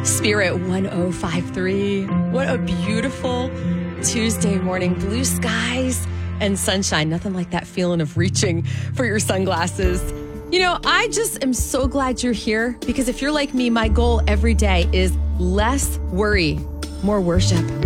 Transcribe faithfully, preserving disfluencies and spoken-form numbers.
Spirit one oh five point three. What a beautiful Tuesday morning. Blue skies and sunshine. Nothing like that feeling of reaching for your sunglasses. You know, I just am so glad you're here because if you're like me, my goal every day is less worry, more worship.